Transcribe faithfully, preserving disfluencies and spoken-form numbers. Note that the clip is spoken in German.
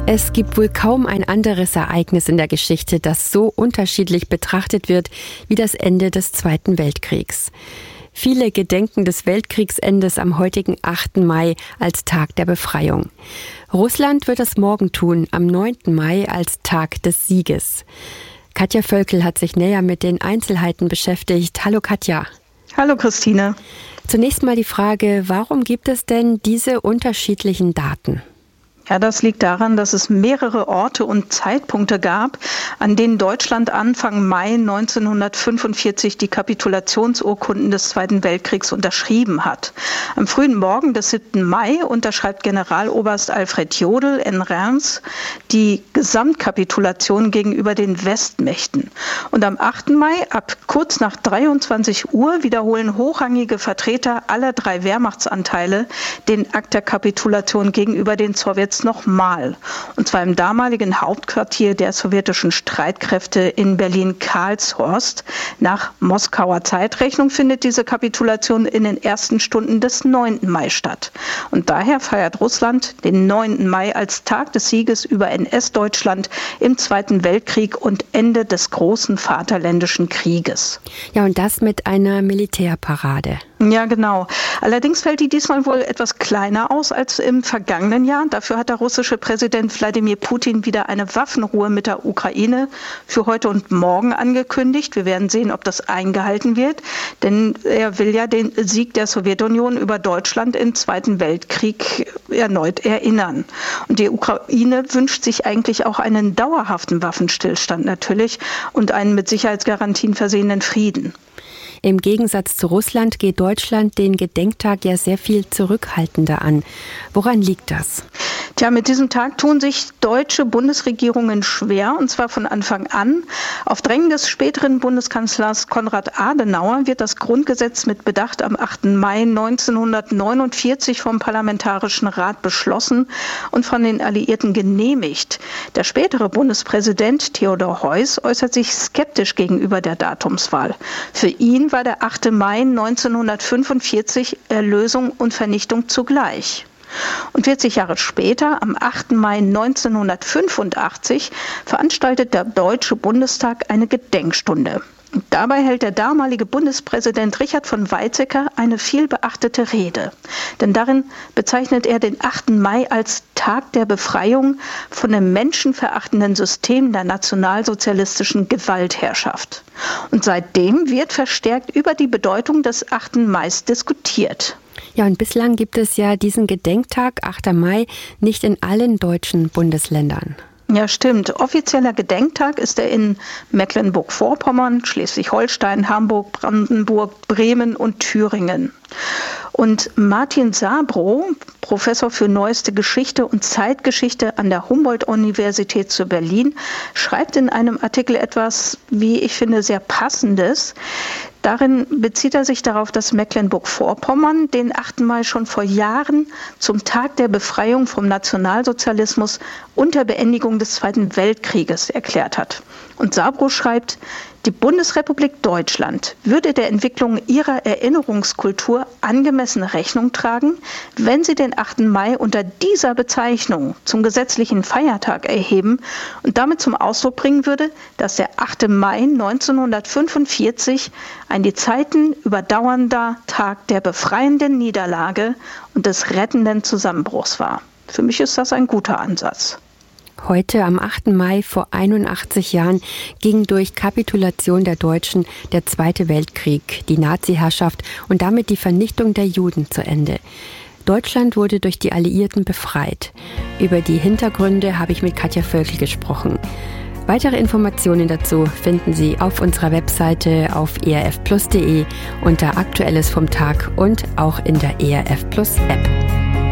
Es gibt wohl kaum ein anderes Ereignis in der Geschichte, das so unterschiedlich betrachtet wird wie das Ende des Zweiten Weltkriegs. Viele gedenken des Weltkriegsendes am heutigen achten Mai als Tag der Befreiung. Russland wird es morgen tun, am neunten Mai als Tag des Sieges. Katja Völkel hat sich näher mit den Einzelheiten beschäftigt. Hallo Katja. Hallo Christine. Zunächst mal die Frage, warum gibt es denn diese unterschiedlichen Daten? Ja, das liegt daran, dass es mehrere Orte und Zeitpunkte gab, an denen Deutschland Anfang Mai neunzehnhundertfünfundvierzig die Kapitulationsurkunden des Zweiten Weltkriegs unterschrieben hat. Am frühen Morgen des siebten Mai unterschreibt Generaloberst Alfred Jodl in Reims die Gesamtkapitulation gegenüber den Westmächten. Und am achten Mai ab kurz nach dreiundzwanzig Uhr wiederholen hochrangige Vertreter aller drei Wehrmachtsanteile den Akt der Kapitulation gegenüber den Sowjets nochmal. Und zwar im damaligen Hauptquartier der sowjetischen Streitkräfte in Berlin-Karlshorst. Nach Moskauer Zeitrechnung findet diese Kapitulation in den ersten Stunden des neunten Mai statt. Und daher feiert Russland den neunten Mai als Tag des Sieges über N S-Deutschland im Zweiten Weltkrieg und Ende des großen Vaterländischen Krieges. Ja, und das mit einer Militärparade. Ja, genau. Allerdings fällt die diesmal wohl etwas kleiner aus als im vergangenen Jahr. Dafür hat der russische Präsident Wladimir Putin wieder eine Waffenruhe mit der Ukraine für heute und morgen angekündigt. Wir werden sehen, ob das eingehalten wird, denn er will ja den Sieg der Sowjetunion über Deutschland im Zweiten Weltkrieg erneut erinnern. Und die Ukraine wünscht sich eigentlich auch einen dauerhaften Waffenstillstand natürlich und einen mit Sicherheitsgarantien versehenen Frieden. Im Gegensatz zu Russland geht Deutschland den Gedenktag ja sehr viel zurückhaltender an. Woran liegt das? Tja, mit diesem Tag tun sich deutsche Bundesregierungen schwer, und zwar von Anfang an. Auf Drängen des späteren Bundeskanzlers Konrad Adenauer wird das Grundgesetz mit Bedacht am achten Mai neunzehnhundertneunundvierzig vom Parlamentarischen Rat beschlossen und von den Alliierten genehmigt. Der spätere Bundespräsident Theodor Heuss äußert sich skeptisch gegenüber der Datumswahl. Für ihn war der achte Mai neunzehnhundertfünfundvierzig Erlösung und Vernichtung zugleich. Und vierzig Jahre später, am achten Mai neunzehnhundertfünfundachtzig, veranstaltet der Deutsche Bundestag eine Gedenkstunde. Und dabei hält der damalige Bundespräsident Richard von Weizsäcker eine vielbeachtete Rede. Denn darin bezeichnet er den achten Mai als Tag der Befreiung von dem menschenverachtenden System der nationalsozialistischen Gewaltherrschaft. Und seitdem wird verstärkt über die Bedeutung des achten Mai diskutiert. Ja, und bislang gibt es ja diesen Gedenktag, achter Mai, nicht in allen deutschen Bundesländern. Ja, stimmt. Offizieller Gedenktag ist er in Mecklenburg-Vorpommern, Schleswig-Holstein, Hamburg, Brandenburg, Bremen und Thüringen. Und Martin Sabro, Professor für Neueste Geschichte und Zeitgeschichte an der Humboldt-Universität zu Berlin, schreibt in einem Artikel etwas, wie ich finde, sehr Passendes. Darin bezieht er sich darauf, dass Mecklenburg-Vorpommern den achten Mai schon vor Jahren zum Tag der Befreiung vom Nationalsozialismus und der Beendigung des Zweiten Weltkrieges erklärt hat. Und Sabro schreibt, die Bundesrepublik Deutschland würde der Entwicklung ihrer Erinnerungskultur angemessen Rechnung tragen, wenn sie den achten Mai unter dieser Bezeichnung zum gesetzlichen Feiertag erheben und damit zum Ausdruck bringen würde, dass der achte Mai neunzehnhundertfünfundvierzig ein die Zeiten überdauernder Tag der befreienden Niederlage und des rettenden Zusammenbruchs war. Für mich ist das ein guter Ansatz. Heute, am achten Mai vor einundachtzig Jahren, ging durch Kapitulation der Deutschen der Zweite Weltkrieg, die Nazi-Herrschaft und damit die Vernichtung der Juden zu Ende. Deutschland wurde durch die Alliierten befreit. Über die Hintergründe habe ich mit Katja Völkel gesprochen. Weitere Informationen dazu finden Sie auf unserer Webseite auf e r f plus punkt d e unter Aktuelles vom Tag und auch in der E R F Plus App.